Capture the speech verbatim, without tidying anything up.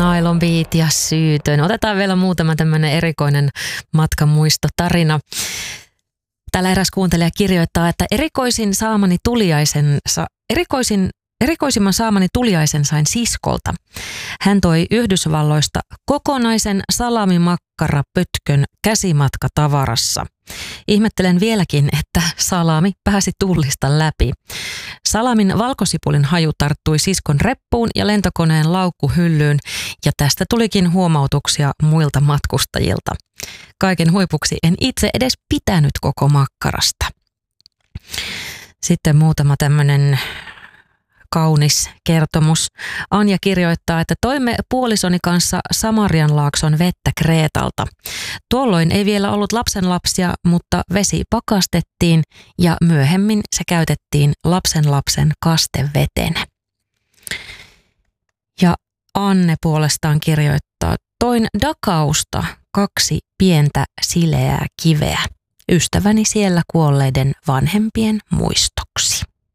Nylon Beat ja Syytön. Otetaan vielä muutama tämmöinen erikoinen matkamuistotarina. Täällä eräs kuuntelija kirjoittaa, että erikoisin saamani tuliaisen, sa, erikoisin, erikoisimman saamani tuliaisen sain siskolta. Hän toi Yhdysvalloista kokonaisen salamimakkarapötkön käsimatkatavarassa. Ihmettelen vieläkin, että salami pääsi tullista läpi. Salamin valkosipulin haju tarttui siskon reppuun ja lentokoneen laukkuhyllyyn, ja tästä tulikin huomautuksia muilta matkustajilta. Kaiken huipuksi en itse edes pitänyt koko makkarasta. Sitten muutama tämmöinen kaunis kertomus. Anja kirjoittaa, että toimme puolisoni kanssa Samarianlaakson vettä Kreetalta. Tuolloin ei vielä ollut lapsenlapsia, mutta vesi pakastettiin ja myöhemmin se käytettiin lapsenlapsen kastevetenä. Ja Anne puolestaan kirjoittaa, toin Dakausta kaksi pientä sileää kiveä ystäväni siellä kuolleiden vanhempien muistoksi.